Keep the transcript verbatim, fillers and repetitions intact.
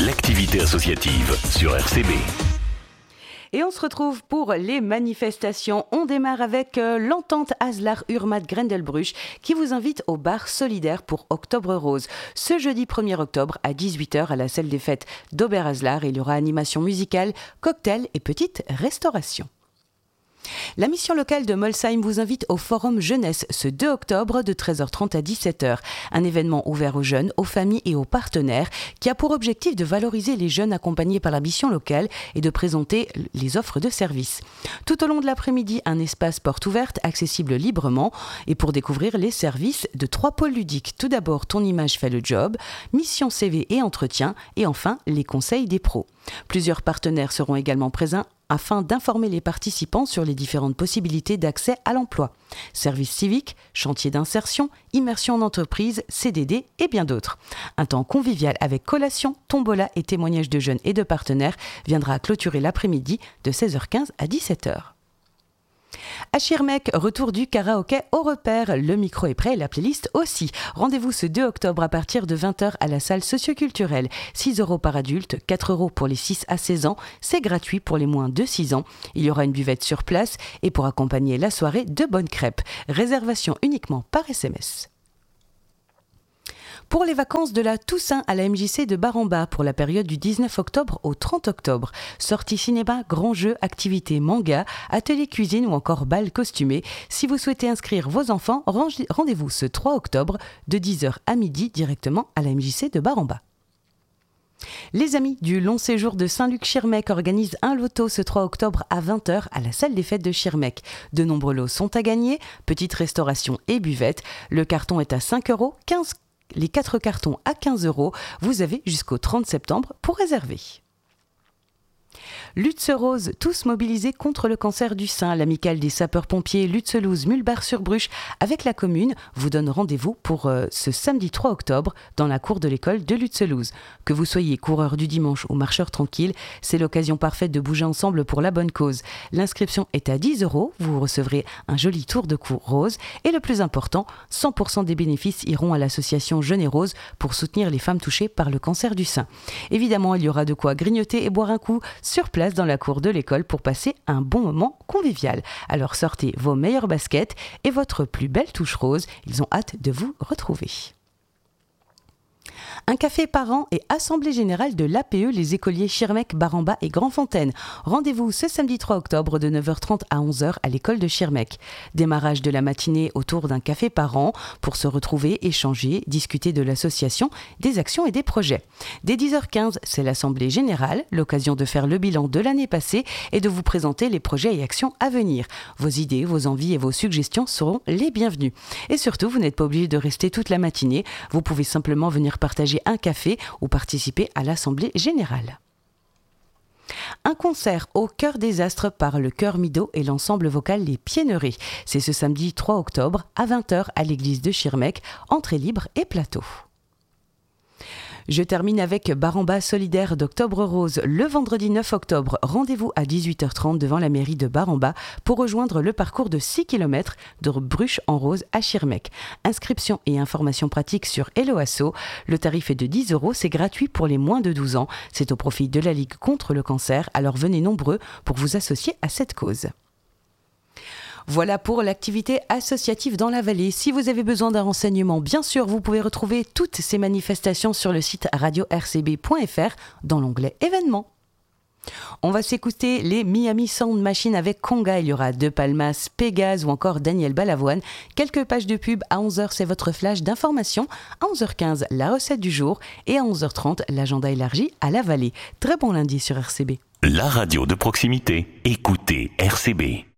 l'activité associative sur R C B. Et on se retrouve pour les manifestations. On démarre avec euh, l'entente Haslar Urmat Grendelbruch qui vous invite au bar solidaire pour Octobre Rose. Ce jeudi premier octobre à dix-huit heures à la salle des fêtes d'Ober-Haslar, il y aura animation musicale, cocktail et petite restauration. La mission locale de Molsheim vous invite au Forum Jeunesse ce deux octobre de treize heures trente à dix-sept heures. Un événement ouvert aux jeunes, aux familles et aux partenaires qui a pour objectif de valoriser les jeunes accompagnés par la mission locale et de présenter les offres de services. Tout au long de l'après-midi, un espace porte ouverte accessible librement et pour découvrir les services de trois pôles ludiques. Tout d'abord, ton image fait le job, mission C V et entretien et enfin les conseils des pros. Plusieurs partenaires seront également présents afin d'informer les participants sur les différentes possibilités d'accès à l'emploi. Services civiques, chantier d'insertion, immersion en entreprise, C D D et bien d'autres. Un temps convivial avec collation, tombola et témoignages de jeunes et de partenaires viendra clôturer l'après-midi de seize heures quinze à dix-sept heures. À Schirmeck, retour du karaoké au repère. Le micro est prêt et la playlist aussi. Rendez-vous ce deux octobre à partir de vingt heures à la salle socioculturelle. six euros par adulte, quatre euros pour les six à seize ans. C'est gratuit pour les moins de six ans. Il y aura une buvette sur place et pour accompagner la soirée, de bonnes crêpes. Réservation uniquement par S M S. Pour les vacances de la Toussaint à la M J C de Bar-en-Bas pour la période du dix-neuf octobre au trente octobre. Sorties cinéma, grands jeux, activités manga, ateliers cuisine ou encore bal costumé. Si vous souhaitez inscrire vos enfants, rendez-vous ce trois octobre de dix heures à midi directement à la M J C de Bar-en-Bas. Les amis du long séjour de Saint-Luc-Schirmeck organisent un loto ce trois octobre à vingt heures à la salle des fêtes de Schirmeck. De nombreux lots sont à gagner, petite restauration et buvette. Le carton est à cinq euros, quinze les quatre cartons à quinze euros. Vous avez jusqu'au trente septembre pour réserver. Lutze-Rose, tous mobilisés contre le cancer du sein. L'amicale des sapeurs-pompiers Lutzelouse Mulbach-sur-Bruche avec la commune vous donne rendez-vous pour euh, ce samedi trois octobre dans la cour de l'école de Lutzelouse. Que vous soyez coureur du dimanche ou marcheur tranquille, c'est l'occasion parfaite de bouger ensemble pour la bonne cause. L'inscription est à dix euros, vous recevrez un joli tour de cou rose et le plus important, cent pour cent des bénéfices iront à l'association Jeune et Rose pour soutenir les femmes touchées par le cancer du sein. Évidemment, il y aura de quoi grignoter et boire un coup sur place dans la cour de l'école pour passer un bon moment convivial. Alors sortez vos meilleures baskets et votre plus belle touche rose. Ils ont hâte de vous retrouver. Un café par an et assemblée générale de l'A P E, les écoliers Schirmeck, Bar-en-Bas et Grandfontaine. Rendez-vous ce samedi trois octobre de neuf heures trente à onze heures à l'école de Schirmeck. Démarrage de la matinée autour d'un café par an pour se retrouver, échanger, discuter de l'association, des actions et des projets. Dès dix heures quinze, c'est l'assemblée générale, l'occasion de faire le bilan de l'année passée et de vous présenter les projets et actions à venir. Vos idées, vos envies et vos suggestions seront les bienvenues. Et surtout, vous n'êtes pas obligé de rester toute la matinée. Vous pouvez simplement venir partager un café ou participer à l'assemblée générale. Un concert au cœur des astres par le chœur Mido et l'ensemble vocal Les Piennerets. C'est ce samedi trois octobre à vingt heures à l'église de Schirmeck, entrée libre et plateau. Je termine avec Bar-en-Bas solidaire d'Octobre Rose. Le vendredi neuf octobre, rendez-vous à dix-huit heures trente devant la mairie de Bar-en-Bas pour rejoindre le parcours de six kilomètres de Bruche en Rose à Schirmeck. Inscription et informations pratiques sur Hello Asso. Le tarif est de dix euros, c'est gratuit pour les moins de douze ans. C'est au profit de la Ligue contre le cancer, alors venez nombreux pour vous associer à cette cause. Voilà pour l'activité associative dans la vallée. Si vous avez besoin d'un renseignement, bien sûr, vous pouvez retrouver toutes ces manifestations sur le site radio r c b point f r dans l'onglet événements. On va s'écouter les Miami Sound Machine avec Conga. Il y aura De Palmas, Pégase ou encore Daniel Balavoine. Quelques pages de pub. À onze heures, c'est votre flash d'information. À onze heures quinze, la recette du jour. Et à onze heures trente, l'agenda élargi à la vallée. Très bon lundi sur R C B. La radio de proximité. Écoutez R C B.